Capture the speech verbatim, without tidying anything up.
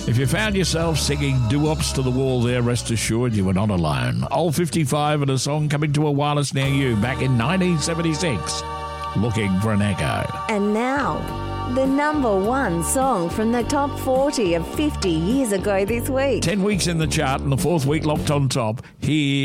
If you found yourself singing doo-wops to the wall there, rest assured you were not alone. Old fifty-five and a song coming to a wireless near you back in nineteen seventy-six. Looking for an echo. And now, the number one song from the top forty of fifty years ago this week. Ten weeks in the chart and the fourth week locked on top. Here